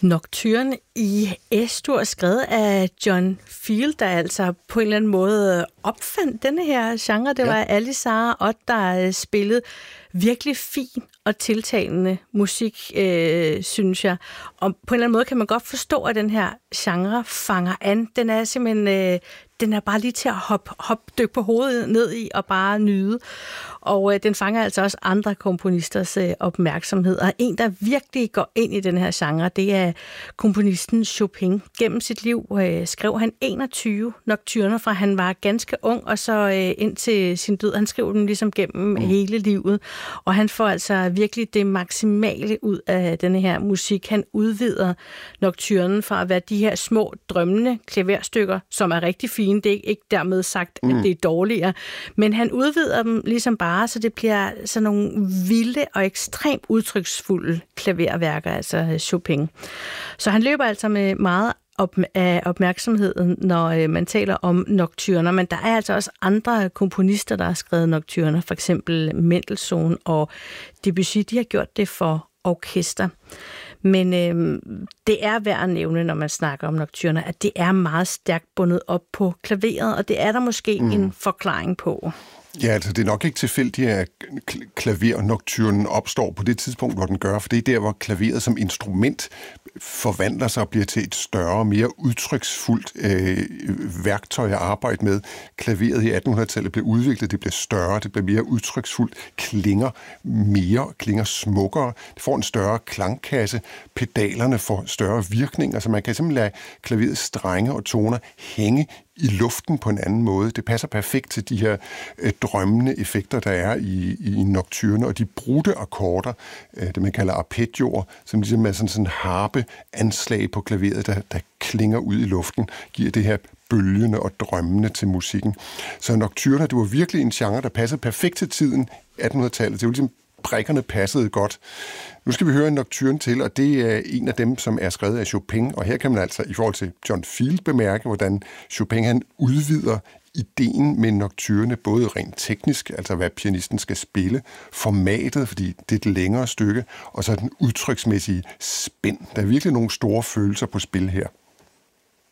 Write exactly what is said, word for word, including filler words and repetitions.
Nocturne i Es-dur, skrevet af John Field, der altså på en eller anden måde opfandt denne her genre. Det var ja. Ali Sara Ott, der spillede virkelig fin og tiltalende musik, øh, synes jeg. Og på en eller anden måde kan man godt forstå, at den her genre fanger an. Den er simpelthen... Øh, den er bare lige til at hoppe, hoppe dykke på hovedet ned i og bare nyde. Og øh, den fanger altså også andre komponisters øh, opmærksomhed. Og en, der virkelig går ind i den her genre, det er komponisten Chopin. Gennem sit liv øh, skrev han enogtyve nocturner, fra han var ganske ung, og så øh, ind til sin død. Han skrev dem ligesom gennem mm. hele livet. Og han får altså virkelig det maksimale ud af denne her musik. Han udvider nocturnen fra at være de her små, drømmende klaverstykker, som er rigtig fine. Det er ikke dermed sagt, at det er dårligere. Men han udvider dem ligesom bare, så det bliver sådan nogle vilde og ekstremt udtryksfulde klaverværker, altså Chopin. Så han løber altså med meget op af opmærksomheden, når man taler om nocturner, men der er altså også andre komponister, der har skrevet nocturner, for eksempel Mendelssohn og Debussy, de har gjort det for orkester. Men øh, det er værd at nævne, når man snakker om nocturner, at det er meget stærkt bundet op på klaveret, og det er der måske mm. en forklaring på. Ja, altså det er nok ikke tilfældigt, at klavernocturnen opstår på det tidspunkt, hvor den gør, for det er der, hvor klaveret som instrument forvandler sig og bliver til et større, mere udtryksfuldt øh, værktøj at arbejde med. Klaveret i attenhundredetallet blev udviklet, det blev større, det blev mere udtryksfuldt, klinger mere, klinger smukkere, det får en større klangkasse, pedalerne får større virkning, altså man kan simpelthen lade klaverets strenge og toner hænge i luften på en anden måde. Det passer perfekt til de her øh, drømmende effekter, der er i, i nocturne, og de brudte akkorder, øh, det man kalder arpeggioer, som ligesom er sådan sådan harpe anslag på klaveret, der, der klinger ud i luften, giver det her bølgende og drømmende til musikken. Så nocturner, det var virkelig en genre, der passede perfekt til tiden, attenhundredetallet. Det var ligesom brikkerne passede godt. Nu skal vi høre en nocturne til, og det er en af dem, som er skrevet af Chopin, og her kan man altså i forhold til John Field bemærke, hvordan Chopin han udvider ideen med nocturne, både rent teknisk, altså hvad pianisten skal spille, formatet, fordi det er et længere stykke, og så den udtryksmæssige spænd. Der er virkelig nogle store følelser på spil her.